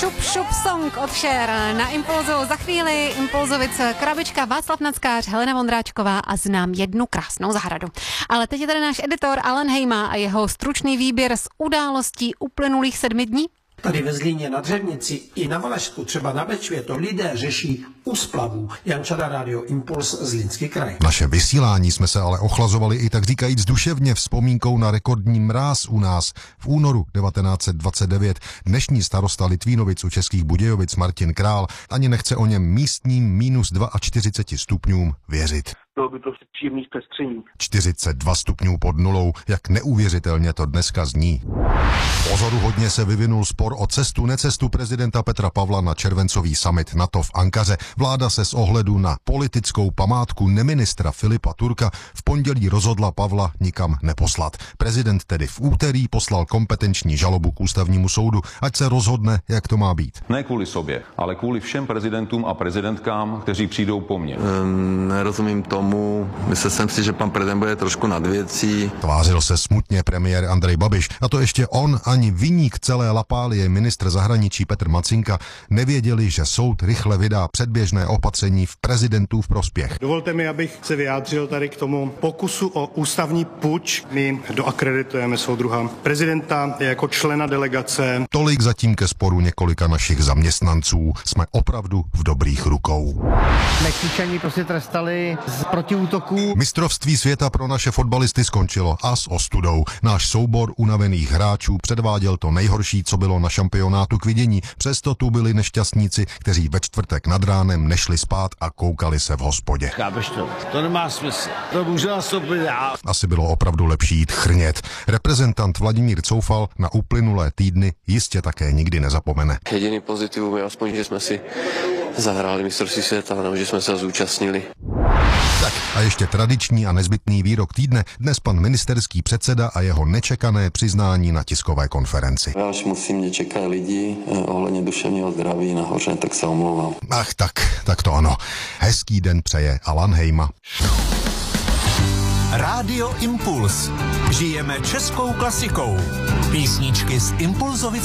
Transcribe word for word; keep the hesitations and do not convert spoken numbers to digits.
Šup šup song od Cher na Impulzu. Za chvíli Impulzovic Krabička, Václav Nackář, Helena Vondráčková a znám jednu krásnou zahradu. Ale teď je tady náš editor Alan Hejma a jeho stručný výběr z událostí uplynulých sedmi dní. Tady ve Zlíně na Dřevnici i na Valašsku, třeba na Bečvě, to lidé řeší u splavů. Jan Čada, Radio Impuls, Zlínský kraj. Naše vysílání jsme se ale ochlazovali i tak říkajíc duševně vzpomínkou na rekordní mráz u nás. V únoru devatenáct set dvacet devět dnešní starosta Litvínovic u Českých Budějovic Martin Král ani nechce o něm místním minus čtyřicet dva stupňům věřit. Bylo by to příjemný zpestření. čtyřicet dva stupňů pod nulou, jak neuvěřitelně to dneska zní. Pozoruhodně se vyvinul spor o cestu necestu prezidenta Petra Pavla na červencový summit NATO v Ankaře. Vláda se z ohledu na politickou památku neministra Filipa Turka v pondělí rozhodla Pavla nikam neposlat. Prezident tedy v úterý poslal kompetenční žalobu k ústavnímu soudu, ať se rozhodne, jak to má být. Ne kvůli sobě, ale kvůli všem prezidentům a prezidentkám, kteří přijdou po mně. Um, nerozumím tomu. Myslel jsem si, že pan prezident bude trošku nad věcí. Tvářil se smutně premiér Andrej Babiš, a to ještě on ani viník celé lapálie ministr zahraničí Petr Macinka nevěděli, že soud rychle vydá předběžné opatření v prezidentův prospěch. Dovolte mi, abych se vyjádřil tady k tomu pokusu o ústavní puč. My doakreditujeme soudruha prezidenta jako člena delegace. Tolik zatím ke sporu několika našich zaměstnanců. Jsme opravdu v dobrých rukou. Mexičani prostě trestali z protiútoků. Mistrovství světa pro naše fotbalisty skončilo a s ostudou. Náš soubor unavených hráčů předváděl to nejhorší, co bylo na šampionátu k vidění. Přesto tu byli nešťastníci, kteří ve čtvrtek nad ránem nešli spát a koukali se v hospodě. Chápeš to? To nemá smysl. To může nastoupit dál. Asi bylo opravdu lepší jít chrnět. Reprezentant Vladimír Coufal na uplynulé týdny jistě také nikdy nezapomene. Jediný pozitivum je aspoň, že jsme si zahráli mistrovství světa, nebo že jsme se zúčastnili. Tak a ještě tradiční a nezbytný výrok týdne, dnes pan ministerský předseda a jeho nečekané přiznání na tiskové konferenci. Já už musím, mě čekají lidi eh, ohledně duševního zdraví nahoře, tak se omlouvám. Ach tak, tak to ano. Hezký den přeje Alan Hejma. Rádio Impuls. Žijeme českou klasikou. Písničky z Impulzovic